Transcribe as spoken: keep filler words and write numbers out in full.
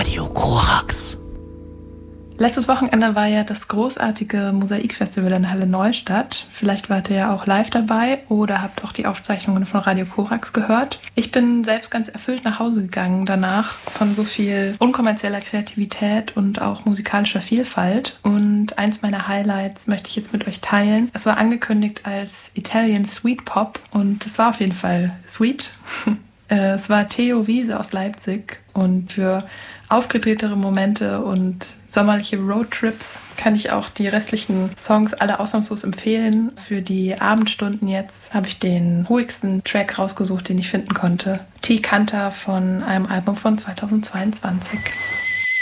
Radio Korax. Letztes Wochenende war ja das großartige Mosaikfestival in Halle Neustadt. Vielleicht wart ihr ja auch live dabei oder habt auch die Aufzeichnungen von Radio Korax gehört. Ich bin selbst ganz erfüllt nach Hause gegangen danach von so viel unkommerzieller Kreativität und auch musikalischer Vielfalt. Und eins meiner Highlights möchte ich jetzt mit euch teilen. Es war angekündigt als Italian Sweet Pop und es war auf jeden Fall sweet. Es war Theo Wiese aus Leipzig und für aufgedrehtere Momente und sommerliche Roadtrips kann ich auch die restlichen Songs alle ausnahmslos empfehlen. Für die Abendstunden jetzt habe ich den ruhigsten Track rausgesucht, den ich finden konnte. T. Canta von einem Album von zweitausendzweiundzwanzig.